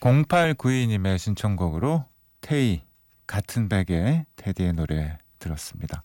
0892님의 신청곡으로 테이, 같은 베개, 테디의 노래 들었습니다.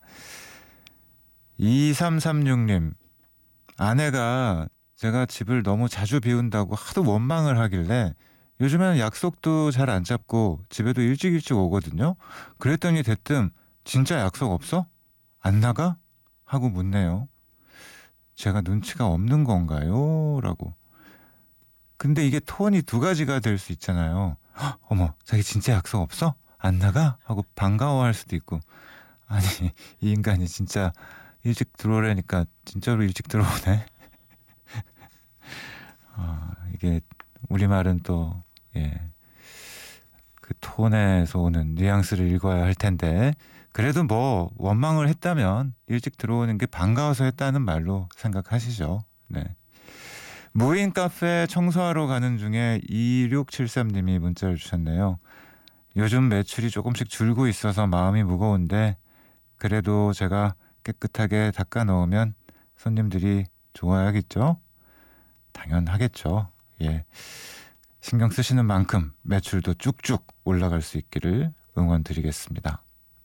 2336님, 아내가 제가 집을 너무 자주 비운다고 하도 원망을 하길래 요즘에는 약속도 잘 안 잡고 집에도 일찍 오거든요. 그랬더니 대뜸 진짜 약속 없어? 안 나가? 하고 묻네요. 제가 눈치가 없는 건가요? 라고. 근데 이게 톤이 두 가지가 될 수 있잖아요. 헉, 어머, 자기 진짜 약속 없어? 안 나가? 하고 반가워할 수도 있고. 아니, 이 인간이 진짜 일찍 들어오라니까 진짜로 일찍 들어오네. 이게 우리말은 또 예, 그 톤에서 오는 뉘앙스를 읽어야 할 텐데 그래도 뭐 원망을 했다면 일찍 들어오는 게 반가워서 했다는 말로 생각하시죠. 네. 무인 카페 청소하러 가는 중에 2673님이 문자를 주셨네요. 요즘 매출이 조금씩 줄고 있어서 마음이 무거운데 그래도 제가 깨끗하게 닦아 놓으면 손님들이 좋아하겠죠? 당연하겠죠. 예. 신경 쓰시는 만큼 매출도 쭉쭉 올라갈 수 있기를 응원드리겠습니다.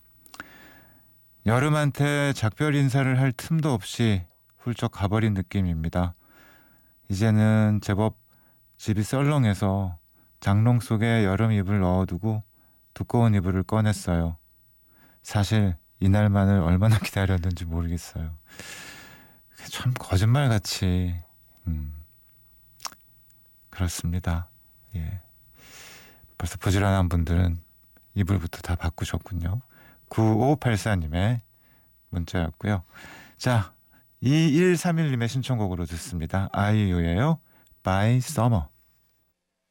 여름한테 작별 인사를 할 틈도 없이 훌쩍 가버린 느낌입니다. 이제는 제법 집이 썰렁해서 장롱 속에 여름 이불 넣어두고 두꺼운 이불을 꺼냈어요. 사실 이날만을 얼마나 기다렸는지 모르겠어요. 참 거짓말같이 그렇습니다. 예. 벌써 부지런한 분들은 이불부터 다 바꾸셨군요. 9584님의 문자였고요. 자, 2131님의 신청곡으로 듣습니다. 아이유예요. By Summer.